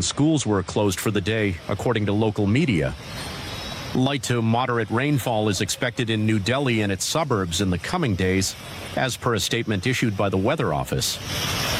and schools were closed for the day, according to local media. Light to moderate rainfall is expected in New Delhi and its suburbs in the coming days, as per a statement issued by the Weather Office.